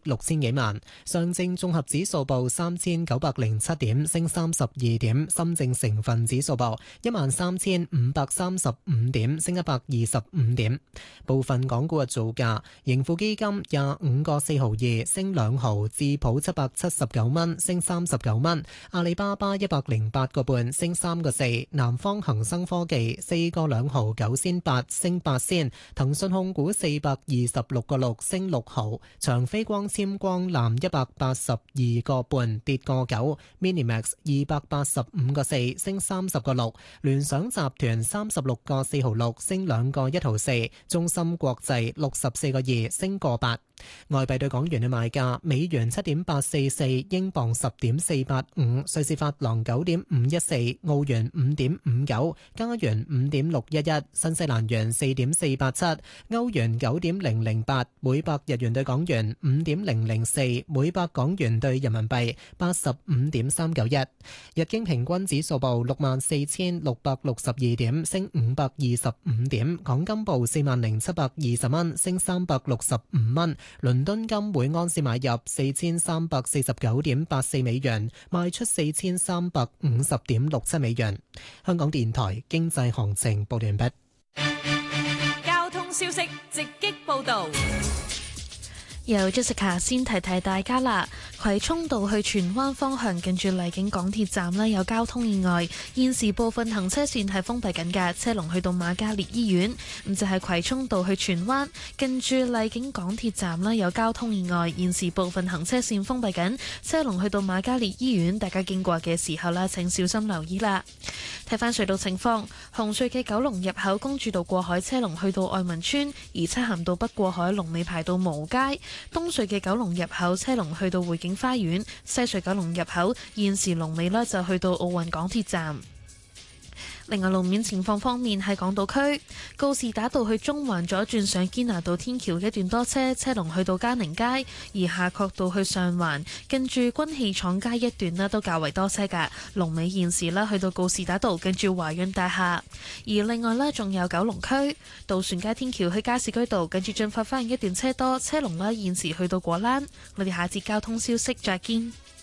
6000幾萬。上證綜合指數報3907點，升32點。深證成分指數報13535點，升125點。部分港股嘅造價：盈富基金25個4毫2，升2毫；智普779蚊，升39蚊；阿里巴巴108個半，升3個4；南方恒生科技4個2毫9仙8，升8仙；騰訊控股426個6，升6毫；長飛光纖光纜182個半，跌個9； Minimax 285個4，升30個6；聯想集團36個4毫6，升2個1毫4；中芯國際64個2，升個8。外幣對港元嘅賣價：美元7.844，英鎊10.485，瑞士法郎9.514，澳元5.59，加元5.611，新西蘭元4.487，歐元9.008，每百日元對港元5.004，每百港元對人民幣85.391。日經平均指數報64,662點，升525點。港金報40,720蚊，升365蚊。倫敦金每安士買入4349.84美元，賣出4350.67美元。香港電台經濟行情報完畢。 交通消息直擊報道。 由 Jessica 先提提大家啦，葵涌道去荃灣方向近住荔景港鐵站呢有交通意外，現時部分行車線係封閉緊嘅，車龍去到瑪嘉烈醫院。咁就係葵涌道去荃灣近住荔景港鐵站呢有交通意外，現時部分行車線封閉緊，車龍去到瑪嘉烈醫院，大家經過嘅時候呢請小心留意啦。睇返隧道情況，紅隧嘅九龍入口公主道過海車龍去到愛民村，而漆咸道北過海龍尾排到蕪街。東隧嘅九龍入口車龍去到匯景花園，西隧九龍入口現時龍尾呢就去到奧運港鐵站。另外路面情況方面，喺港島區告士打道去中環左轉上堅拿道天橋一段多車，車龍去到嘉寧街；而夏慤道去上環近住軍器廠街一段呢都較為多車㗎，龍尾現時呢去到告士打道近住華潤大廈。而另外呢，仲有九龍區渡船街天橋去加士居道近住進發花園一段車多，車龍呢現時去到果欄。我哋下節交通消息再見。